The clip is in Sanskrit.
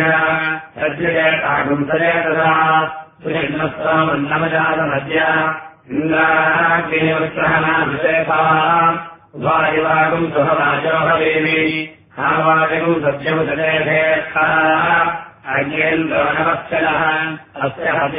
तद्यकागुंसरे तदा सुषिन्नस्वामन्नमजातमद्य इन्द्राग्निवृत्रहणाभिषेकाः उभारिवागुम् सुहवाचोहवेमि आवाचकम् सत्यमुदलेभेक्षः अग्नेन्द्रो नमस्करः अस्य